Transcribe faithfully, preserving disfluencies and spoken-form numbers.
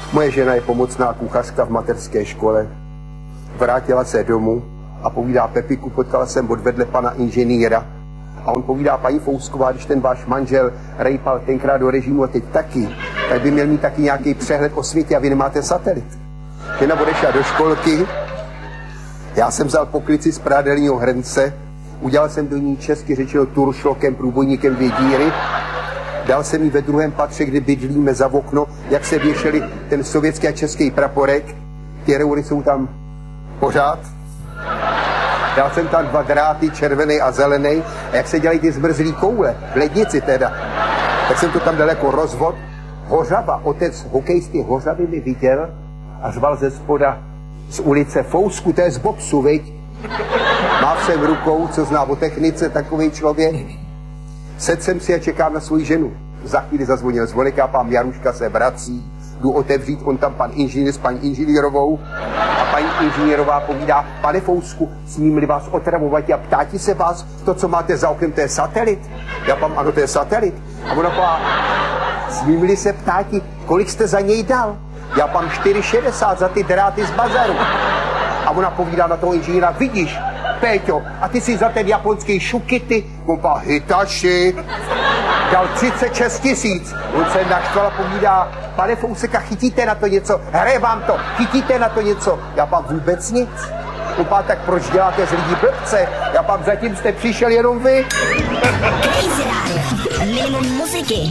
Moje žena je pomocná kuchařka v mateřské škole. Vrátila se domů a povídá: Pepiku, potkala jsem odvedle pana inženýra. A on povídá: paní Fousková, když ten váš manžel rejpal tenkrát do režimu a teď taky, tak by měl mít taky nějaký přehled o světě a vy nemáte satelit. Žena odešla do školky, já jsem vzal poklici z prádelního hrnce, udělal jsem do ní česky řečeno turšlokem, průbojníkem dvě díry, dal jsem jí ve druhém patře, kde bydlíme, za okno, jak se věšeli ten sovětský a český praporek, ty reury jsou tam pořád. Dal jsem tam dva dráty, červený a zelený, a jak se dělají ty zmrzlý koule, v lednici teda, tak jsem to tam dal jako rozvod. Hořava, otec hokejisty Hořavy mi viděl a řval ze spoda z ulice: Fousku, to je z boxu, viď? Má všem rukou, co zná o technice, takovej člověk. Sedl jsem si a čekám na svou ženu. Za chvíli zazvonil zvonek a pán Jaruška se vrací. Jdu otevřít, on tam pan inženýr s paní inženýrovou. A paní inženýrová povídá: pane Fousku, smím-li vás otravovat a ptátí se vás, to, co máte za oknem, to je satelit? Já pám: ano, to je satelit. A ona pá: smím-li se ptáti, kolik jste za něj dal? Já pám: čtyři šedesát za ty dráty z bazaru. A ona povídá na toho inženýra: vidíš, Péťo, a ty si za ten japonský šukity, on pá: Hitachi, dal třicet šest tisíc. On se naštval a povídá: pane Fouseka, chytíte na to něco? Hraje vám to, chytíte na to něco? Já pám: vůbec nic. On pá: tak proč děláte z lidí blbce? Já pám: zatím jste přišel jenom vy. Crazy Radio, minimum muziky.